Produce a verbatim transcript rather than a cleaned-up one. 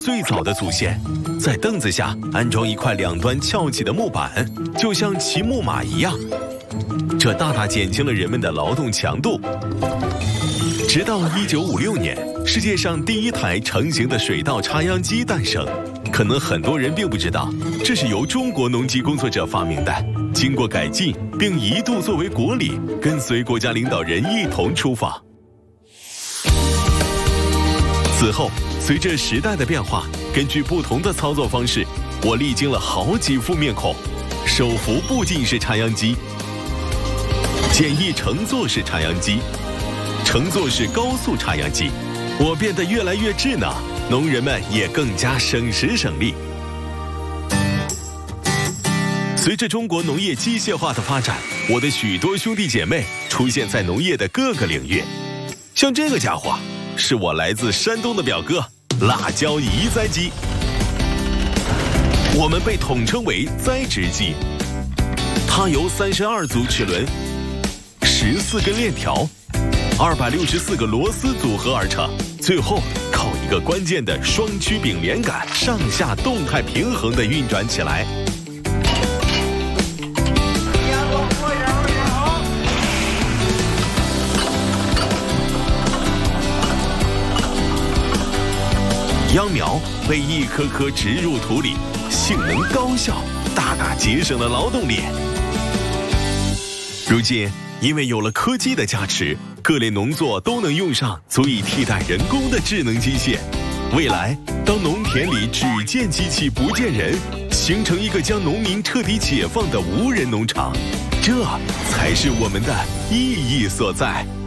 最早的祖先，在凳子下安装一块两端翘起的木板，就像骑木马一样，这大大减轻了人们的劳动强度。直到一九五六年，世界上第一台成型的水稻插秧机诞生。可能很多人并不知道，这是由中国农机工作者发明的，经过改进，并一度作为国礼，跟随国家领导人一同出访。此后，随着时代的变化，根据不同的操作方式，我历经了好几副面孔：手扶步进式插秧机、简易乘坐式插秧机、乘坐式高速插秧机。我变得越来越智能，农人们也更加省时省力。随着中国农业机械化的发展，我的许多兄弟姐妹出现在农业的各个领域。像这个家伙，是我来自山东的表哥——辣椒移栽机。我们被统称为栽植机。它由三十二组齿轮、十四根链条、二百六十四个螺丝组合而成，最后靠一个关键的双曲柄连杆上下动态平衡地运转起来。秧苗被一颗颗植入土里，性能高效，大大节省了劳动力。如今，因为有了科技的加持，各类农作都能用上足以替代人工的智能机械。未来，当农田里只见机器不见人，形成一个将农民彻底解放的无人农场，这才是我们的意义所在。